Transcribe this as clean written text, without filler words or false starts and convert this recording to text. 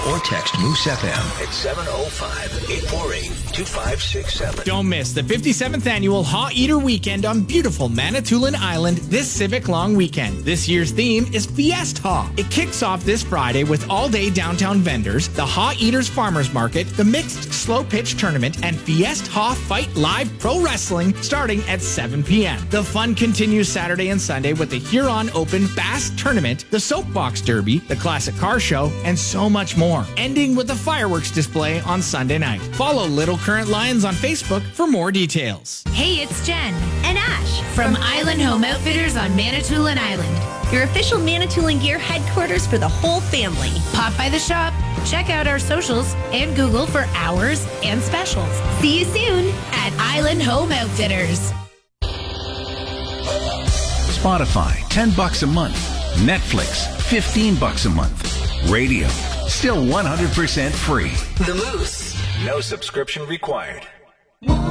or text Moose FM at 705-848-2567. Don't miss the 57th annual Haw Eater Weekend on beautiful Manitoulin Island this civic long weekend. This year's theme is Fiesta Haw. It kicks off this Friday with all-day downtown vendors, the Haw Eaters Farmers Market, the mixed slow pitch tournament, and Fiesta Haw Fight Live Pro Wrestling starting at 7 p.m. The fun continues Saturday and Sunday with the Huron Open Bass Tournament, the Soapbox Derby, the Classic Car Show, and so much more, ending with a fireworks display on Sunday night. Follow Little Current Lions on Facebook for more details. Hey, it's Jen and Ash from Island Home Outfitters on Manitoulin Island, your official Manitoulin Gear headquarters for the whole family. Pop by the shop, check out our socials, and Google for hours and specials. See you soon at Island Home Outfitters. Spotify, $10 a month. Netflix, $15 a month. Radio, still 100% free. The Moose. No subscription required.